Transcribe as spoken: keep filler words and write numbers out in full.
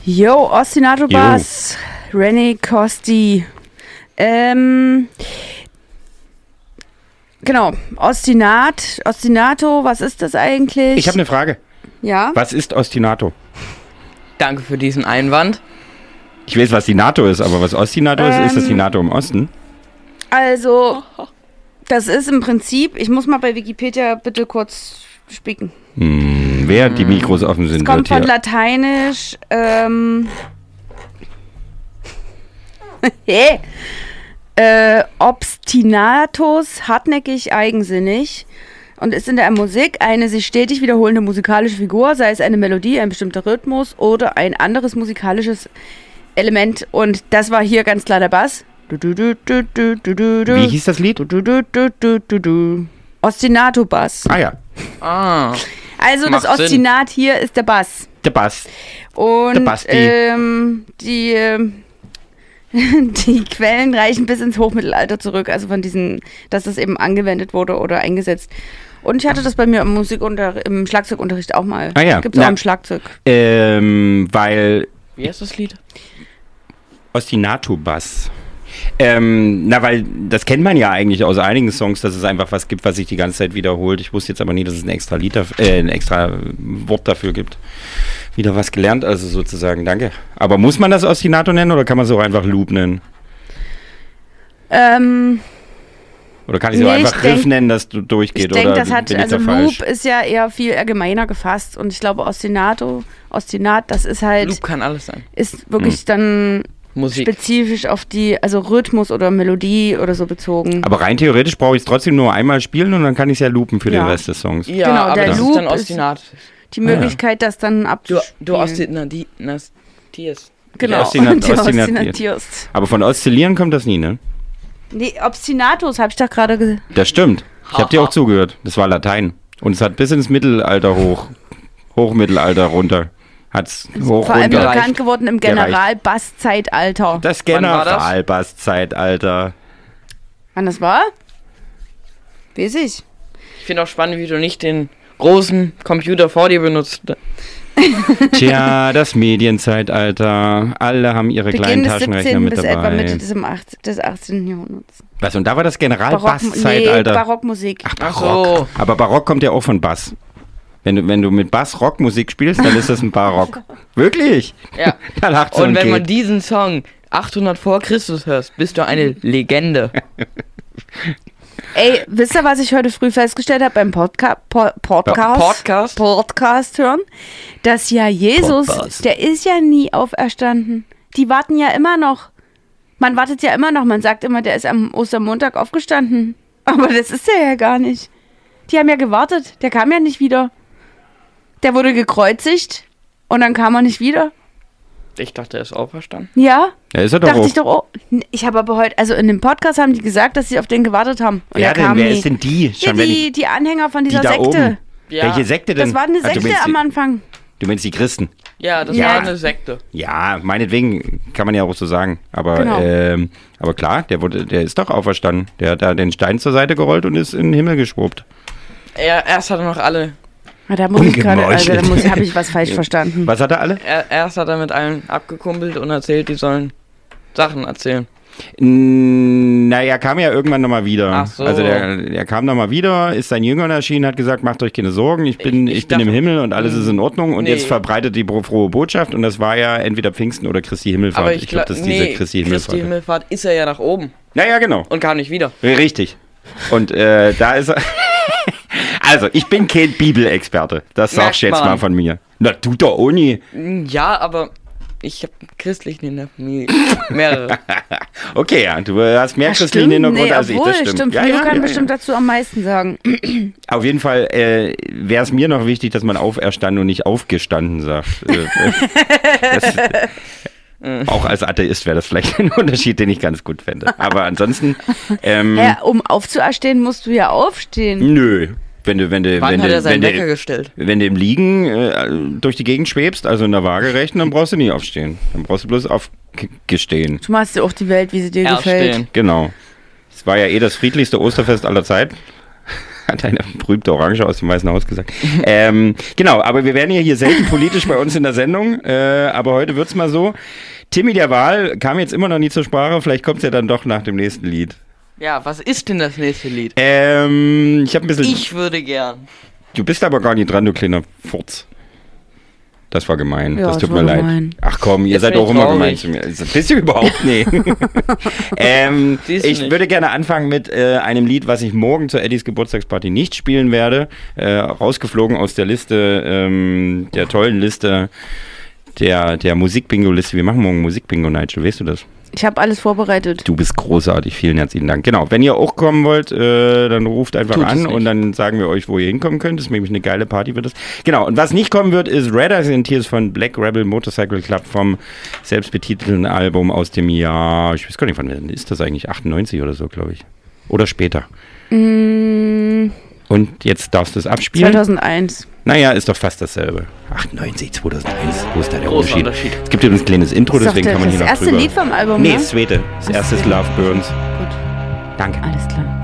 Yo, Ostinato Bass, René Costi. Ähm, genau, Ostinat, Ostinato, was ist das eigentlich? Ich habe eine Frage. Ja? Was ist Ostinato? Danke für diesen Einwand. Ich weiß, was die NATO ist, aber was Ostinato Ähm, ist, ist das die NATO im Osten? Also, das ist im Prinzip, ich muss mal bei Wikipedia bitte kurz spicken. Hm, während die Mikros offen sind, Es kommt wird von hier... Lateinisch, ähm, hey, äh, obstinatus, hartnäckig, eigensinnig und ist in der Musik eine sich stetig wiederholende musikalische Figur, sei es eine Melodie, ein bestimmter Rhythmus oder ein anderes musikalisches Element. Und das war hier ganz klar der Bass. Wie hieß das Lied? Ostinato-Bass. Ah ja, Ah. Also Macht das Sinn. Ostinat hier ist der Bass. der Bass. Und Der Basti. ähm, die, ähm, die Quellen reichen bis ins Hochmittelalter zurück, also von diesen, dass das eben angewendet wurde oder eingesetzt. Und ich hatte das bei mir im Musikunter im Schlagzeugunterricht auch mal. Ah ja. Gibt's auch Na. im Schlagzeug. Ähm, weil Wie heißt das Lied? Ostinato-Bass. Ähm, na, weil das kennt man ja eigentlich aus einigen Songs, dass es einfach was gibt, was sich die ganze Zeit wiederholt. Ich wusste jetzt aber nie, dass es ein extra Lied, daf- äh, ein extra Wort dafür gibt. Wieder was gelernt, also sozusagen, danke. Aber muss man das Ostinato nennen oder kann man es auch einfach Loop nennen? Ähm, Oder kann ich es auch Nee, einfach ich Riff denk- nennen, dass du durchgeht? ich denke, oder das hat, bin ich also da Loop falsch? ist ja eher viel allgemeiner gefasst und ich glaube Ostinato, Ostinat, das ist halt, Loop kann alles sein. ist wirklich Hm. dann Musik. spezifisch auf die, also Rhythmus oder Melodie oder so bezogen. Aber rein theoretisch brauche ich es trotzdem nur einmal spielen und dann kann ich es ja loopen für Ja. den Rest des Songs. Ja, Genau, aber der das Loop ist dann ist- Ostinat. Die Möglichkeit, das dann Du, abzuspielen. du Ostinatierst. Genau, Ostinat- und du ostinatiert. ostinatierst. Aber von Oszillieren kommt das nie, ne? Nee, Obstinatus, habe ich doch gerade gesagt. Das stimmt. Ich habe dir auch zugehört. Das war Latein. Und es hat bis ins Mittelalter hoch, Hochmittelalter runter. Hat's hoch Vor allem runter. gereicht. bekannt geworden im Gereicht. General-Bass-Zeitalter. Das Wann war das? Generalbasszeitalter. Wann das war? Weiß ich. Ich finde auch spannend, wie du nicht den großen Computer vor dir benutzt. Tja, das Medienzeitalter. Alle haben ihre Beginn kleinen des Taschenrechner siebzehnten mit bis etwa Mitte dabei. des, im acht- des achtzehnten. Jahrhunderts. Was? Und da war das Barock, nee, Generalbasszeitalter. Barockmusik. Ach, Ach Barock. so. Aber Barock kommt ja auch von Bass. Wenn du, wenn du mit Bass Rockmusik spielst, dann ist das ein Barock. Wirklich? Ja. Da lacht so Und ein wenn man Kind. diesen Song achthundert vor Christus hörst, bist du eine Legende. Ey, wisst ihr, was ich heute früh festgestellt habe beim Podca po Podcast? Podcast? Podcast hören? Dass ja Jesus, Podcast. der ist ja nie auferstanden. Die warten ja immer noch. Man wartet ja immer noch. Man sagt immer, der ist am Ostermontag aufgestanden. Aber das ist er ja gar nicht. Die haben ja gewartet. Der kam ja nicht wieder. Der wurde gekreuzigt und dann kam er nicht wieder. Ich dachte, er ist auferstanden. Ja, Ja, ist er doch dachte auch. ich doch. Oh. Ich habe aber heute, also in dem Podcast haben die gesagt, dass sie auf den gewartet haben. Und Wer er denn? kam Wer nie. ist denn die? Ja, Schon wenn ich, die, die Anhänger von die dieser da Sekte. oben. Ja. Welche Sekte denn? Das war eine Ah, du Sekte meinst am die- Anfang. Du meinst die Christen? Ja, das Ja. war eine Sekte. Ja, meinetwegen kann man ja auch so sagen. Aber, Genau. ähm, aber klar, der, wurde, der ist doch auferstanden. Der hat da den Stein zur Seite gerollt und ist in den Himmel geschwuppt. Er, erst hat er noch alle. Ja, da muss ich gerade, also da Ungemeuchelt. muss, habe ich was falsch verstanden. Was hat er alle? Er, erst hat er mit allen abgekumpelt und erzählt, die sollen Sachen erzählen. Mm, Na, er kam ja irgendwann nochmal wieder. Ach so. Also der, der kam nochmal wieder, ist sein Jüngern erschienen, hat gesagt, macht euch keine Sorgen, ich bin, ich, Ich- ich bin im dachte- Himmel und alles ist in Ordnung. Und Nee. jetzt verbreitet die bro- frohe Botschaft und das war ja entweder Pfingsten oder Christi Himmelfahrt. Aber ich, glaube, glaub, das ist nee, diese Christi Himmelfahrt. Christi Himmelfahrt ist er ja nach oben Ja, ja, genau. und kam nicht wieder. Richtig. Und äh, da ist er. Also, ich bin kein Bibelexperte. Das sagst Merkt du jetzt man. mal von mir. Na, du doch auch nie. Ja, aber ich habe Christlichen in der Familie. Mehrere. Okay, ja, du hast mehr Ja, christlichen Hintergrund nee, als ich. obwohl, Das stimmt. stimmt. Ja, Flo ja, kann ja, bestimmt ja. dazu am meisten sagen. Auf jeden Fall äh, wäre es mir noch wichtig, dass man auferstanden und nicht aufgestanden sagt. Äh, das, auch als Atheist wäre das vielleicht ein Unterschied, den ich ganz gut fände. Aber ansonsten, ähm, Ja, um aufzuerstehen, musst du ja aufstehen. nö. Wenn du, wenn du, Wann wenn hat du, er seinen wenn Wecker du, gestellt? wenn du im Liegen äh, durch die Gegend schwebst, also in der Waagerechten, dann brauchst du nie aufstehen. Dann brauchst du bloß aufgestehen. Du machst ja auch die Welt, wie sie dir gefällt. Erstehen. Genau. Es war ja eh das friedlichste Osterfest aller Zeiten. Hat eine berühmte Orange aus dem Weißen Haus gesagt. ähm, genau, aber wir werden ja hier selten politisch bei uns in der Sendung, äh, aber heute wird's mal so. Timmy der Wahl kam jetzt immer noch nie zur Sprache, vielleicht kommt's ja dann doch nach dem nächsten Lied. Ja, was ist denn das nächste Lied? Ähm, ich habe ein bisschen... Ich würde gern. Du bist aber gar nicht dran, du kleiner Furz. Das war gemein, Ja, das tut das mir war leid. gemein. Ach komm, ihr Jetzt seid bin auch ich immer traurig. gemein zu mir. Das bist du überhaupt nicht. ähm, Siehst du ich nicht. würde gerne anfangen mit äh, einem Lied, was ich morgen zur Eddies Geburtstagsparty nicht spielen werde. Äh, rausgeflogen aus der Liste, ähm, der tollen Liste, der, der Musikbingo-Liste. Wir machen morgen Musikbingo, Nigel, weißt du das? Ich habe alles vorbereitet. Du bist großartig, vielen herzlichen Dank. Genau, wenn ihr auch kommen wollt, äh, dann ruft einfach Tut es an nicht. und dann sagen wir euch, wo ihr hinkommen könnt. Das ist nämlich eine geile Party wird das. Genau, und was nicht kommen wird, ist Red Eyes and Tears von Black Rebel Motorcycle Club vom selbstbetitelten Album aus dem Jahr, ich weiß gar nicht, wann ist das eigentlich, achtundneunzig oder so, glaube ich. Oder später. Mm, Und jetzt darfst du es abspielen. zweitausendeins. Naja, ist doch fast dasselbe. achtundneunzig, zweitausendeins, wo ist da der Großer Unterschied? Unterschied. Es gibt übrigens ein kleines Intro, Das ist doch deswegen der, kann man das hier noch erste drüber. Lied vom Album, Nee, ne? das zweite. Das Ach erste ist so. Love Burns. Gut, Danke. alles klar.